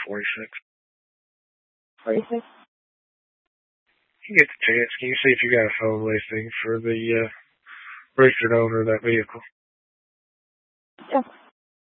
46. 46? You get the chance. Can you see if you got a phone listing for the registered owner of that vehicle?